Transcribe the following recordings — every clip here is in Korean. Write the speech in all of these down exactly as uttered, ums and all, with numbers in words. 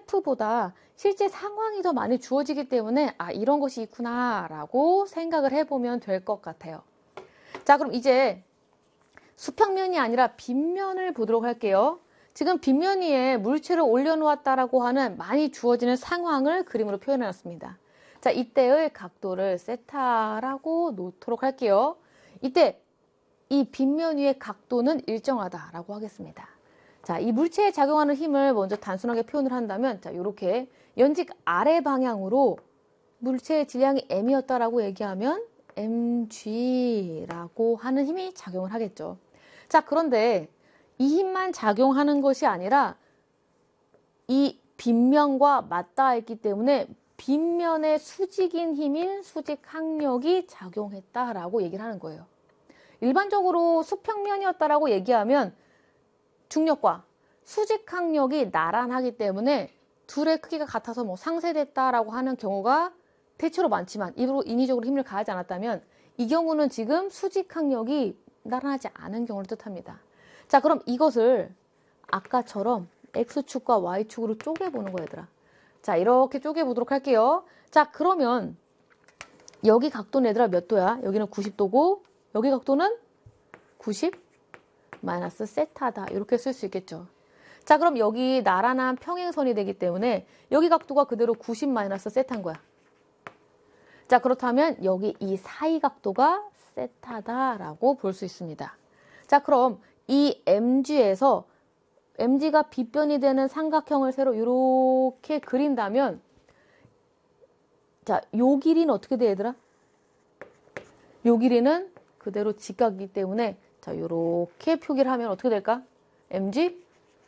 F보다 실제 상황이 더 많이 주어지기 때문에 아, 이런 것이 있구나 라고 생각을 해보면 될 것 같아요. 자, 그럼 이제 수평면이 아니라 빗면을 보도록 할게요. 지금 빗면 위에 물체를 올려놓았다라고 하는 많이 주어지는 상황을 그림으로 표현해놨습니다. 자, 이때의 각도를 세타라고 놓도록 할게요. 이때 이 빗면 위의 각도는 일정하다라고 하겠습니다. 자, 이 물체에 작용하는 힘을 먼저 단순하게 표현을 한다면, 자, 요렇게 연직 아래 방향으로 물체의 질량이 M이었다라고 얘기하면 엠지라고 하는 힘이 작용을 하겠죠. 자, 그런데 이 힘만 작용하는 것이 아니라 이 빗면과 맞닿아 있기 때문에 빗면의 수직인 힘인 수직 항력이 작용했다라고 얘기를 하는 거예요. 일반적으로 수평면이었다라고 얘기하면 중력과 수직 항력이 나란하기 때문에 둘의 크기가 같아서 뭐 상쇄됐다라고 하는 경우가 대체로 많지만 일부러 인위적으로 힘을 가하지 않았다면 이 경우는 지금 수직 항력이 나란하지 않은 경우를 뜻합니다. 자, 그럼 이것을 아까처럼 X축과 Y축으로 쪼개보는 거야, 얘들아. 자, 이렇게 쪼개보도록 할게요. 자, 그러면 여기 각도는 얘들아 몇 도야? 여기는 구십 도고 여기 각도는 구십 마이너스 세타다. 이렇게 쓸 수 있겠죠. 자, 그럼 여기 나란한 평행선이 되기 때문에 여기 각도가 그대로 구십 마이너스 세타인 거야. 자, 그렇다면 여기 이 사이 각도가 세타다라고 볼 수 있습니다. 자, 그럼 이 엠지에서 엠지가 빗변이 되는 삼각형을 세로 이렇게 그린다면 자, 요 길이는 어떻게 돼, 얘들아? 요 길이는 그대로 직각이기 때문에 자, 요렇게 표기를 하면 어떻게 될까? 엠지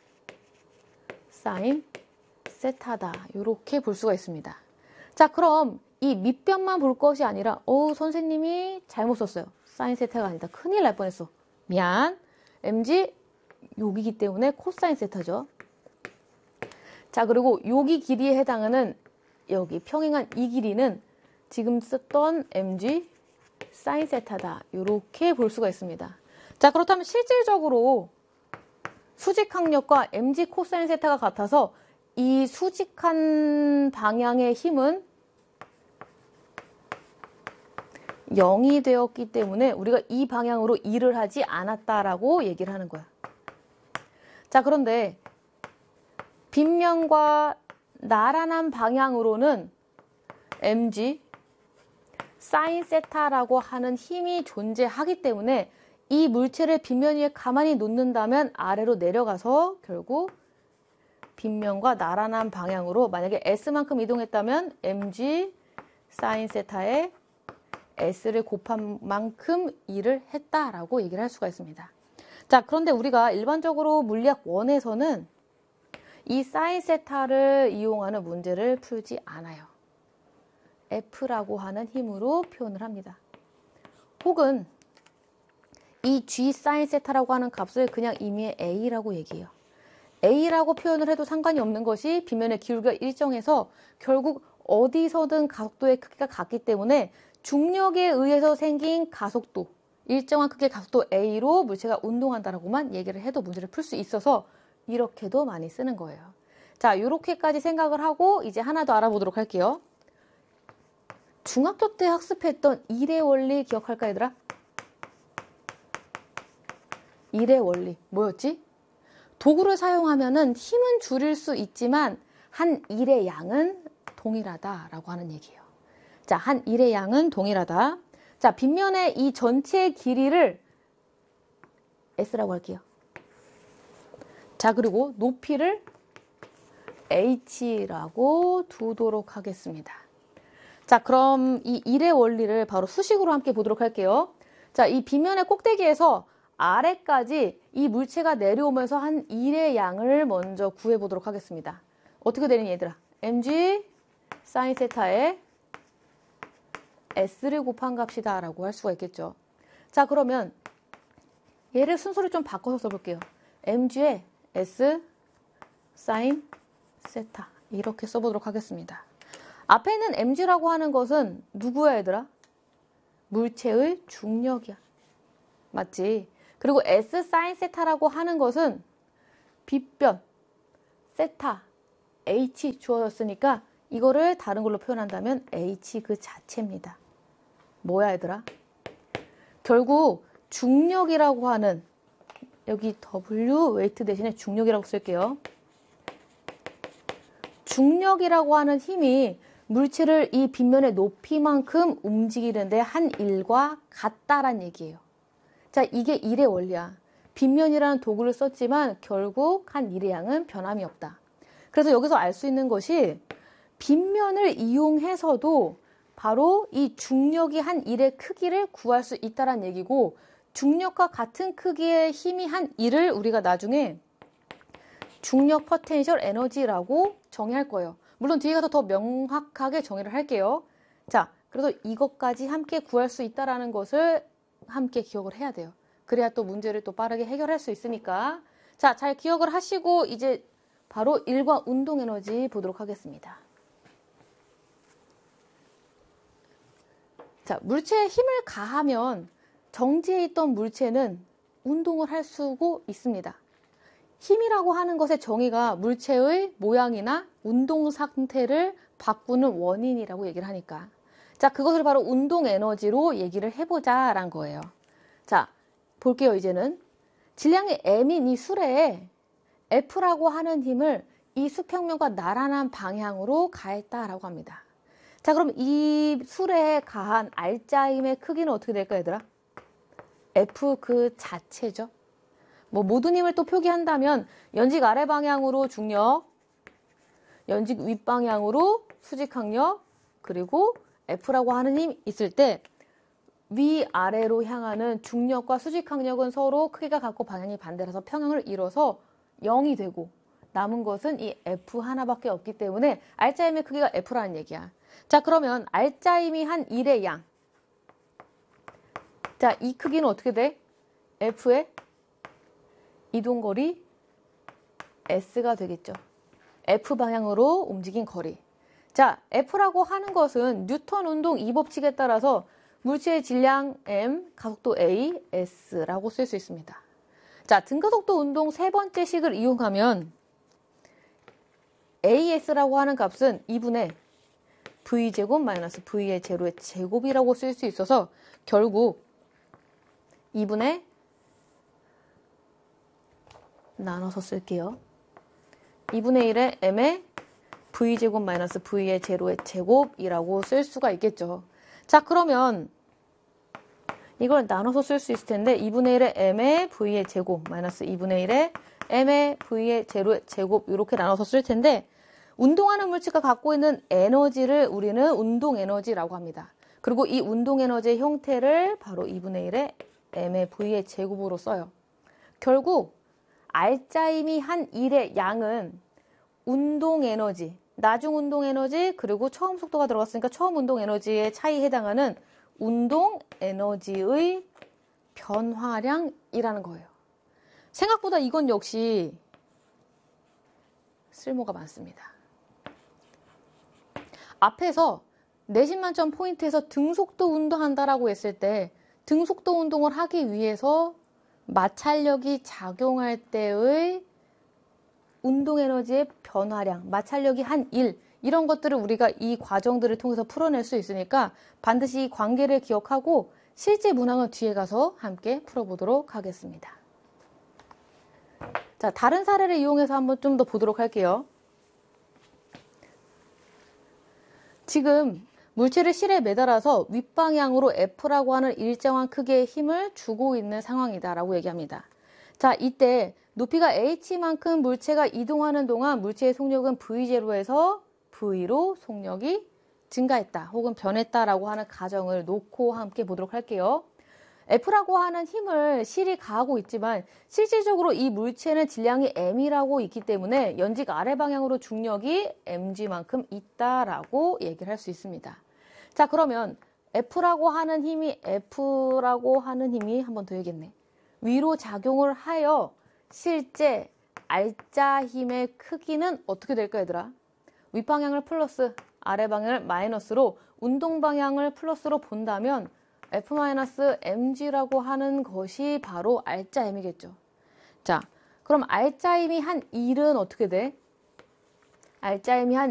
사인 세타다. 요렇게 볼 수가 있습니다. 자, 그럼 이 밑변만 볼 것이 아니라 어 선생님이 잘못 썼어요. 사인 세타가 아니다. 큰일 날 뻔했어. 미안. 엠지 여기기 때문에 코사인 세타죠. 자, 그리고 여기 길이에 해당하는 여기 평행한 이 길이는 지금 썼던 엠지 사인 세타다. 이렇게 볼 수가 있습니다. 자, 그렇다면 실질적으로 수직항력과 엠지 코사인 세타가 같아서 이 수직한 방향의 힘은 영이 되었기 때문에 우리가 이 방향으로 일을 하지 않았다라고 얘기를 하는 거야. 자, 그런데 빗면과 나란한 방향으로는 엠지 사인 세타라고 하는 힘이 존재하기 때문에 이 물체를 빗면 위에 가만히 놓는다면 아래로 내려가서 결국 빗면과 나란한 방향으로 만약에 S만큼 이동했다면 엠지 사인 세타에 S를 곱한 만큼 일을 했다라고 얘기를 할 수가 있습니다. 자, 그런데 우리가 일반적으로 물리학 원에서는 이 사인 세타를 이용하는 문제를 풀지 않아요. F라고 하는 힘으로 표현을 합니다. 혹은 이 G 사인 세타라고 하는 값을 그냥 임의의 A라고 얘기해요. A라고 표현을 해도 상관이 없는 것이 빗면의 기울기가 일정해서 결국 어디서든 가속도의 크기가 같기 때문에 중력에 의해서 생긴 가속도, 일정한 크기의 가속도 A로 물체가 운동한다라고만 얘기를 해도 문제를 풀 수 있어서 이렇게도 많이 쓰는 거예요. 자, 이렇게까지 생각을 하고 이제 하나 더 알아보도록 할게요. 중학교 때 학습했던 일의 원리 기억할까, 얘들아? 일의 원리 뭐였지? 도구를 사용하면은 힘은 줄일 수 있지만 한 일의 양은 동일하다라고 하는 얘기예요. 자, 한 일의 양은 동일하다. 자, 빗면의 이 전체의 길이를 S라고 할게요. 자, 그리고 높이를 H라고 두도록 하겠습니다. 자, 그럼 이 일의 원리를 바로 수식으로 함께 보도록 할게요. 자, 이 빗면의 꼭대기에서 아래까지 이 물체가 내려오면서 한 일의 양을 먼저 구해보도록 하겠습니다. 어떻게 되니, 얘들아? 엠지 사인 세타에 S를 곱한 값이다 라고 할 수가 있겠죠. 자, 그러면 얘를 순서를 좀 바꿔서 써볼게요. 엠지에 S 사인 세타 이렇게 써보도록 하겠습니다. 앞에 있는 엠지라고 하는 것은 누구야, 얘들아? 물체의 중력이야. 맞지? 그리고 S 사인 세타라고 하는 것은 빗변 세타 H 주어졌으니까 이거를 다른 걸로 표현한다면 H 그 자체입니다. 뭐야 얘들아? 결국 중력이라고 하는, 여기 W 웨이트 대신에 중력이라고 쓸게요. 중력이라고 하는 힘이 물체를 이 빗면의 높이만큼 움직이는데 한 일과 같다란 얘기예요. 자, 이게 일의 원리야. 빗면이라는 도구를 썼지만 결국 한 일의 양은 변함이 없다. 그래서 여기서 알 수 있는 것이 빗면을 이용해서도 바로 이 중력이 한 일의 크기를 구할 수 있다는 얘기고, 중력과 같은 크기의 힘이 한 일을 우리가 나중에 중력 포텐셜 에너지라고 정의할 거예요. 물론 뒤에 가서 더 명확하게 정의를 할게요. 자, 그래서 이것까지 함께 구할 수 있다는 것을 함께 기억을 해야 돼요. 그래야 또 문제를 또 빠르게 해결할 수 있으니까. 자, 잘 기억을 하시고 이제 바로 일과 운동 에너지 보도록 하겠습니다. 자, 물체에 힘을 가하면 정지해 있던 물체는 운동을 할 수 있습니다. 힘이라고 하는 것의 정의가 물체의 모양이나 운동 상태를 바꾸는 원인이라고 얘기를 하니까. 자, 그것을 바로 운동 에너지로 얘기를 해보자라는 거예요. 자, 볼게요, 이제는. 질량이 M인 이 수레에 F라고 하는 힘을 이 수평면과 나란한 방향으로 가했다라고 합니다. 자, 그럼 이 수레에 가한 알짜 힘의 크기는 어떻게 될까, 얘들아? F 그 자체죠. 뭐 모든 힘을 또 표기한다면 연직 아래 방향으로 중력, 연직 윗 방향으로 수직항력, 그리고 F라고 하는 힘이 있을 때 위아래로 향하는 중력과 수직항력은 서로 크기가 같고 방향이 반대라서 평행을 이뤄서 영이 되고, 남은 것은 이 F 하나밖에 없기 때문에 알짜 힘의 크기가 F라는 얘기야. 자, 그러면 알짜 힘이 한 일의 양. 자, 이 크기는 어떻게 돼? F의 이동거리 S가 되겠죠. F 방향으로 움직인 거리. 자, F라고 하는 것은 뉴턴 운동 이 법칙에 따라서 물체의 질량 M, 가속도 A, S라고 쓸 수 있습니다. 자, 등가속도 운동 세 번째 식을 이용하면 에이에스라고 하는 값은 이분의 V제곱 마이너스 V의 제로의 제곱이라고 쓸 수 있어서 결국 이분의 나눠서 쓸게요. 이분의 일의 M의 V제곱 마이너스 V의 제로의 제곱이라고 쓸 수가 있겠죠. 자, 그러면 이걸 나눠서 쓸 수 있을 텐데 이분의 일의 M의 V의 제곱 마이너스 이분의 일의 M의 V의 제로의 제곱 이렇게 나눠서 쓸 텐데, 운동하는 물체가 갖고 있는 에너지를 우리는 운동 에너지라고 합니다. 그리고 이 운동 에너지의 형태를 바로 이분의 일의 M의 V의 제곱으로 써요. 결국 알짜 힘이 한 일의 양은 운동 에너지, 나중 운동 에너지, 그리고 처음 속도가 들어갔으니까 처음 운동 에너지의 차이에 해당하는 운동 에너지의 변화량이라는 거예요. 생각보다 이건 역시 쓸모가 많습니다. 앞에서 내신 만점 포인트에서 등속도 운동한다라고 했을 때 등속도 운동을 하기 위해서 마찰력이 작용할 때의 운동 에너지의 변화량, 마찰력이 한 일, 이런 것들을 우리가 이 과정들을 통해서 풀어낼 수 있으니까 반드시 이 관계를 기억하고 실제 문항은 뒤에 가서 함께 풀어보도록 하겠습니다. 자, 다른 사례를 이용해서 한번 좀 더 보도록 할게요. 지금 물체를 실에 매달아서 윗방향으로 F라고 하는 일정한 크기의 힘을 주고 있는 상황이다라고 얘기합니다. 자, 이때 높이가 h만큼 물체가 이동하는 동안 물체의 속력은 브이제로에서 V로 속력이 증가했다 혹은 변했다라고 하는 가정을 놓고 함께 보도록 할게요. F라고 하는 힘을 실이 가하고 있지만 실질적으로 이 물체는 질량이 M이라고 있기 때문에 연직 아래 방향으로 중력이 엠지만큼 있다라고 얘기를 할 수 있습니다. 자, 그러면 F라고 하는 힘이 F라고 하는 힘이 한 번 더 얘기했네. 위로 작용을 하여 실제 알짜 힘의 크기는 어떻게 될까, 얘들아? 윗방향을 플러스, 아래 방향을 마이너스로, 운동 방향을 플러스로 본다면 F-엠지라고 하는 것이 바로 알짜 힘이겠죠. 자, 그럼 알짜 힘이 한 일은 어떻게 돼? 알짜임이 한